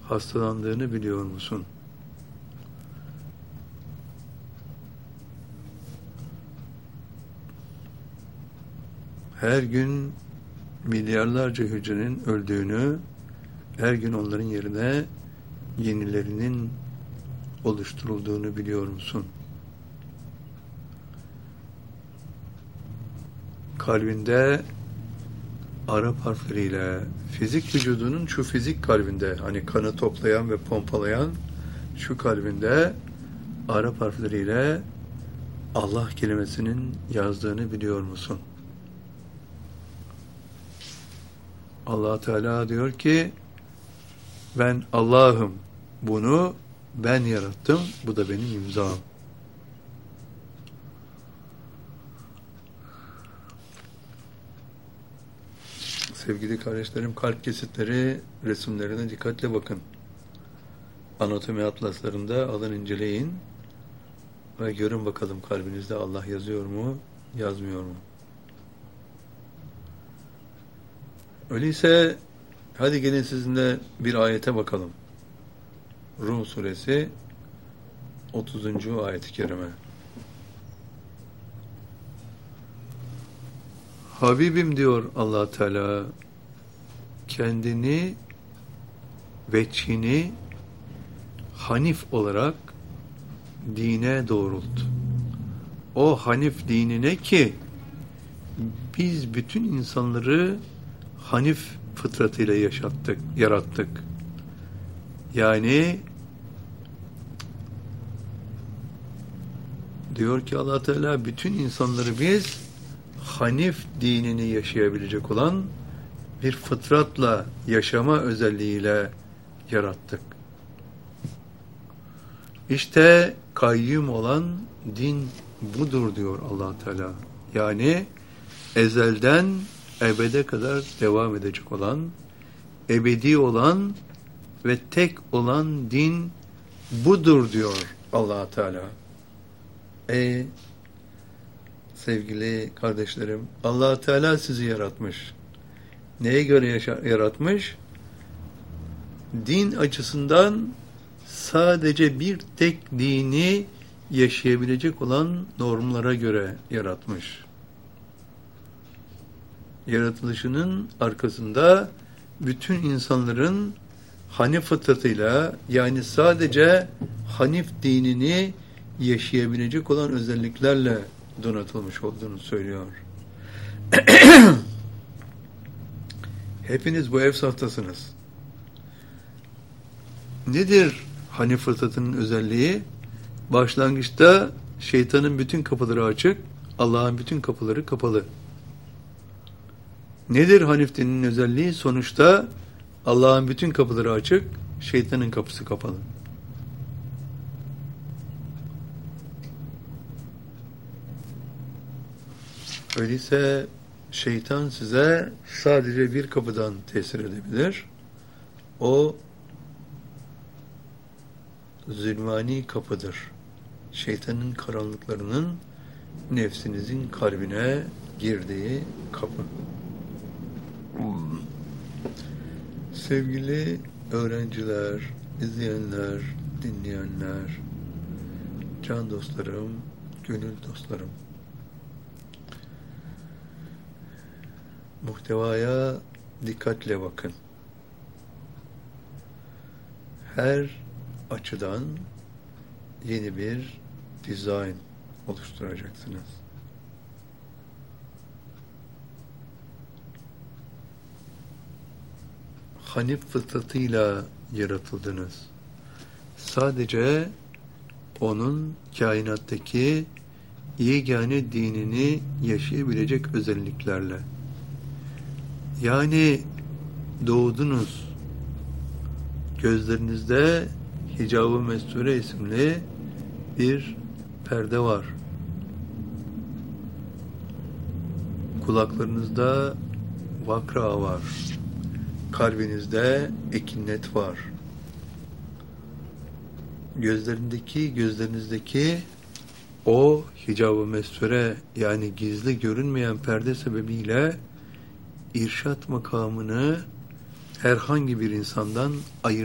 hastalandığını biliyor musun? Her gün milyarlarca hücrenin öldüğünü, her gün onların yerine yenilerinin oluşturulduğunu biliyor musun? Kalbinde Arap harfleriyle fizik vücudunun şu fizik kalbinde, hani kanı toplayan ve pompalayan şu kalbinde Arap harfleriyle Allah kelimesinin yazdığını biliyor musun? Allah Teala diyor ki ben Allah'ım, bunu ben yarattım, bu da benim imzam. Sevgili kardeşlerim, kalp kesitleri resimlerine dikkatle bakın. Anatomi atlaslarında alın, inceleyin ve görün bakalım kalbinizde Allah yazıyor mu, yazmıyor mu? Öyleyse hadi gelin sizinle bir ayete bakalım. Rum suresi 30. ayet-i kerime. Habibim diyor Allah Teala, kendini, veçhini Hanif olarak dine doğrult. O Hanif dinine ki biz bütün insanları Hanif fıtratıyla yarattık. Yani diyor ki Allah Teala, bütün insanları biz Hanif dinini yaşayabilecek olan bir fıtratla, yaşama özelliğiyle yarattık. İşte kayyum olan din budur diyor Allah Teala. Yani ezelden ebede kadar devam edecek olan, ebedi olan ve tek olan din budur diyor Allah Teala. Sevgili kardeşlerim, Allah Teala sizi yaratmış. Neye göre yaratmış? Din açısından sadece bir tek dini yaşayabilecek olan normlara göre yaratmış. Yaratılışının arkasında bütün insanların Hanif fıtratıyla, yani sadece Hanif dinini yaşayabilecek olan özelliklerle donatılmış olduğunu söylüyor. Hepiniz bu efsaftasınız. Nedir Hanif fıtratının özelliği? Başlangıçta şeytanın bütün kapıları açık, Allah'ın bütün kapıları kapalı. Nedir Hanif dininin özelliği? Sonuçta Allah'ın bütün kapıları açık, şeytanın kapısı kapalı. Öyleyse şeytan size sadece bir kapıdan tesir edebilir. O zulmani kapıdır. Şeytanın karanlıklarının nefsinizin kalbine girdiği kapı. Sevgili öğrenciler, izleyenler, dinleyenler, can dostlarım, gönül dostlarım, muhtevaya dikkatle bakın. Her açıdan yeni bir dizayn oluşturacaksınız. Hanif fıtratıyla yaratıldınız. Sadece onun kainattaki yegane dinini yaşayabilecek özelliklerle. Yani doğdunuz, gözlerinizde Hicab-ı Mesture isimli bir perde var. Kulaklarınızda vakra var. Kalbinizde ekinnet var. Gözlerinizdeki o Hicab-ı Mesture, yani gizli görünmeyen perde sebebiyle irşat makamını herhangi bir insandan ayırt